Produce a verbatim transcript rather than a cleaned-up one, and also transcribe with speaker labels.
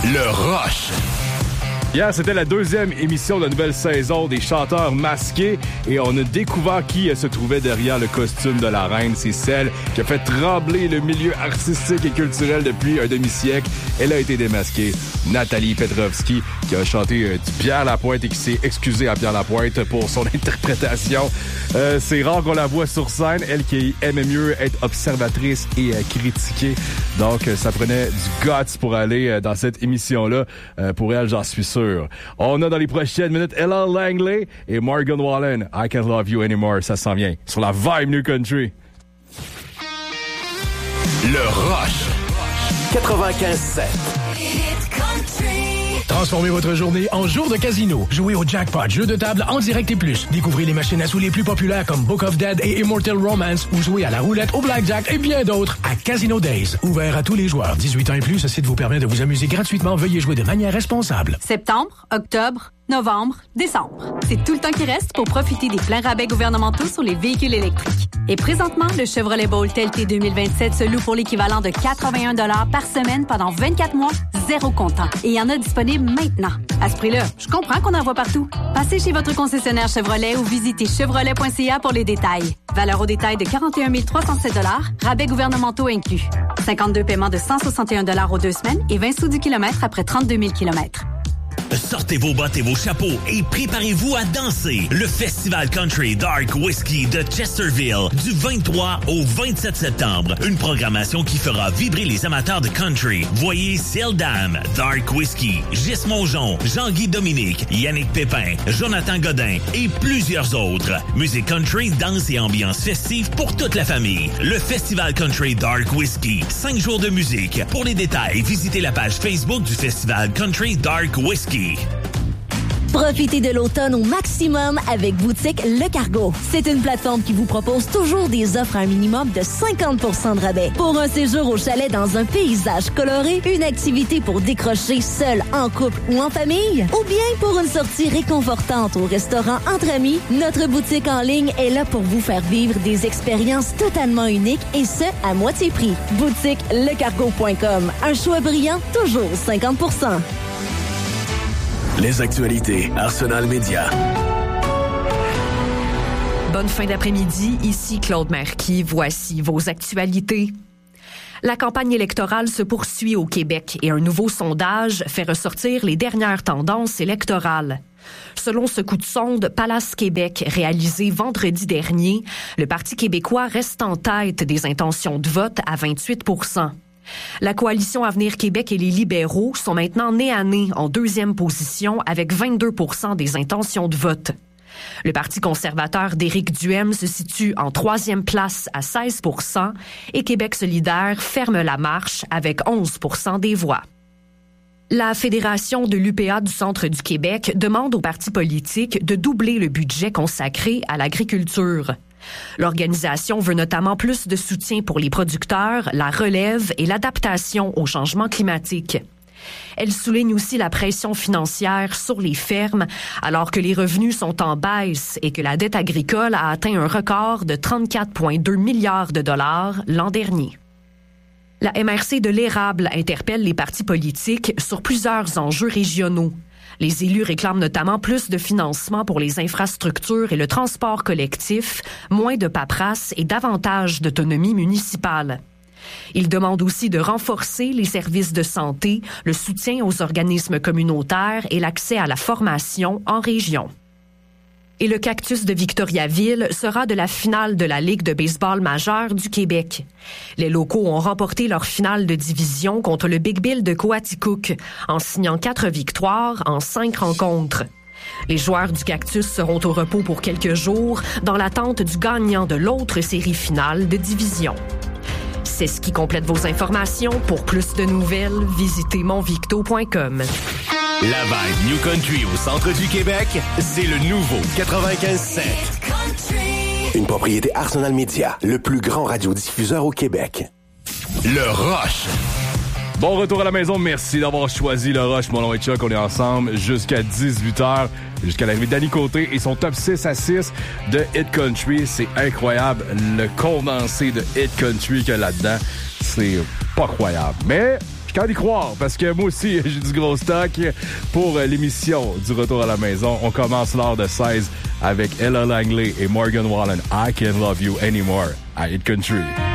Speaker 1: Le Rush.
Speaker 2: Hier, c'était la deuxième émission de la nouvelle saison des chanteurs masqués et on a découvert qui se trouvait derrière le costume de la reine. C'est celle qui a fait trembler le milieu artistique et culturel depuis un demi-siècle. Elle a été démasquée. Nathalie Petrovski, qui a chanté euh, du Pierre Lapointe et qui s'est excusée à Pierre Lapointe pour son interprétation. Euh, c'est rare qu'on la voit sur scène. Elle qui aimait mieux être observatrice et euh, critiquer. Donc, euh, ça prenait du guts pour aller euh, dans cette émission-là. Euh, pour elle, j'en suis sûr. On a dans les prochaines minutes Ella Langley et Morgan Wallen. I Can't Love You Anymore. Ça s'en vient sur la Vibe New Country.
Speaker 1: Le Rush. quatre-vingt-quinze sept.
Speaker 3: Transformez votre journée en jour de casino. Jouez au jackpot, jeu de table en direct et plus. Découvrez les machines à sous les plus populaires comme Book of Dead et Immortal Romance ou jouez à la roulette, au blackjack et bien d'autres à Casino Days. Ouvert à tous les joueurs. dix-huit ans et plus, ce site vous permet de vous amuser gratuitement. Veuillez jouer de manière responsable.
Speaker 4: Septembre, octobre, novembre, décembre. C'est tout le temps qui reste pour profiter des pleins rabais gouvernementaux sur les véhicules électriques. Et présentement, le Chevrolet Bolt L T deux mille vingt-sept se loue pour l'équivalent de quatre-vingt-un dollars par semaine pendant vingt-quatre mois, zéro comptant. Et il y en a disponible maintenant. À ce prix-là, je comprends qu'on en voit partout. Passez chez votre concessionnaire Chevrolet ou visitez chevrolet point c a pour les détails. Valeur au détail de quarante et un mille trois cent sept dollars, rabais gouvernementaux inclus. cinquante-deux paiements de cent soixante et un dollars aux deux semaines et vingt sous du kilomètre après trente-deux mille kilomètres.
Speaker 5: Sortez vos bottes et vos chapeaux et préparez-vous à danser. Le Festival Country Dark Whiskey de Chesterville du vingt-trois au vingt-sept septembre. Une programmation qui fera vibrer les amateurs de country. Voyez Seldam, Dark Whiskey, Gis Mongeon, Jean-Guy Dominique, Yannick Pépin, Jonathan Godin et plusieurs autres. Musique country, danse et ambiance festive pour toute la famille. Le Festival Country Dark Whiskey. Cinq jours de musique. Pour les détails, visitez la page Facebook du Festival Country Dark Whiskey.
Speaker 6: Profitez de l'automne au maximum avec Boutique Le Cargo. C'est une plateforme qui vous propose toujours des offres à un minimum de cinquante pour cent de rabais. Pour un séjour au chalet dans un paysage coloré, une activité pour décrocher seul, en couple ou en famille, ou bien pour une sortie réconfortante au restaurant entre amis, notre boutique en ligne est là pour vous faire vivre des expériences totalement uniques et ce, à moitié prix. boutique le cargo point com. Un choix brillant, toujours cinquante pour cent.
Speaker 1: Les actualités Arsenal Média.
Speaker 7: Bonne fin d'après-midi, ici Claude Marquis. Voici vos actualités. La campagne électorale se poursuit au Québec et un nouveau sondage fait ressortir les dernières tendances électorales. Selon ce coup de sonde Palace Québec réalisé vendredi dernier, le Parti québécois reste en tête des intentions de vote à vingt-huit pour cent. La coalition Avenir Québec et les libéraux sont maintenant nez à nez en deuxième position avec vingt-deux pour cent des intentions de vote. Le Parti conservateur d'Éric Duhem se situe en troisième place à seize pour cent et Québec solidaire ferme la marche avec onze pour cent des voix. La Fédération de l'U P A du Centre du Québec demande aux partis politiques de doubler le budget consacré à l'agriculture. L'organisation veut notamment plus de soutien pour les producteurs, la relève et l'adaptation au changement climatique. Elle souligne aussi la pression financière sur les fermes alors que les revenus sont en baisse et que la dette agricole a atteint un record de trente-quatre virgule deux milliards de dollars l'an dernier. La M R C de l'érable interpelle les partis politiques sur plusieurs enjeux régionaux. Les élus réclament notamment plus de financement pour les infrastructures et le transport collectif, moins de paperasse et davantage d'autonomie municipale. Ils demandent aussi de renforcer les services de santé, le soutien aux organismes communautaires et l'accès à la formation en région. Et le Cactus de Victoriaville sera de la finale de la Ligue de baseball majeure du Québec. Les locaux ont remporté leur finale de division contre le Big Bill de Coaticook en signant quatre victoires en cinq rencontres. Les joueurs du Cactus seront au repos pour quelques jours dans l'attente du gagnant de l'autre série finale de division. C'est ce qui complète vos informations. Pour plus de nouvelles, visitez monvicto point com.
Speaker 1: La Vibe New Country au centre du Québec, c'est le nouveau quatre-vingt-quinze sept. Une propriété Arsenal Media, le plus grand radiodiffuseur au Québec. Le Rush.
Speaker 2: Bon retour à la maison, merci d'avoir choisi le Rush. Mon nom est Chuck, on est ensemble jusqu'à dix-huit heures, jusqu'à l'arrivée d'Annie Côté et son top six à six de Hit Country. C'est incroyable, le condensé de Hit Country qu'il y a là-dedans, c'est pas croyable. Mais Quand y croire, parce que moi aussi, j'ai du gros stock pour l'émission du Retour à la maison. On commence l'heure de seize avec Ella Langley et Morgan Wallen. I Can't Love You Anymore à Hit Country.